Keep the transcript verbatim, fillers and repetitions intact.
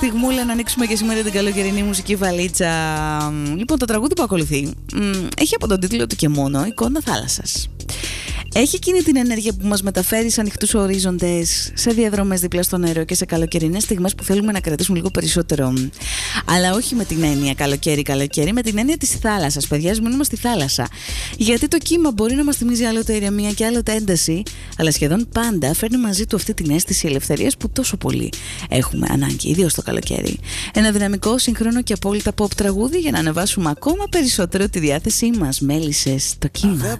στιγμούλα να ανοίξουμε και σήμερα την καλοκαιρινή μουσική βαλίτσα. Λοιπόν, το τραγούδι που ακολουθεί έχει από τον τίτλο του και μόνο εικόνα θάλασσας. Έχει εκείνη την ενέργεια που μας μεταφέρει σε ανοιχτούς ορίζοντες, σε διαδρομές δίπλα στο νερό και σε καλοκαιρινές στιγμές που θέλουμε να κρατήσουμε λίγο περισσότερο. Αλλά όχι με την έννοια καλοκαίρι-καλοκαίρι, με την έννοια της θάλασσας. Παιδιά, μείνουμε στη θάλασσα. Γιατί το κύμα μπορεί να μας θυμίζει άλλοτε ηρεμία και άλλοτε ένταση, αλλά σχεδόν πάντα φέρνει μαζί του αυτή την αίσθηση ελευθερίας που τόσο πολύ έχουμε ανάγκη, ιδίως το καλοκαίρι. Ένα δυναμικό, σύγχρονο και απόλυτα pop τραγούδι για να ανεβάσουμε ακόμα περισσότερο τη διάθεσή μας. Μέλισσες, το κύμα.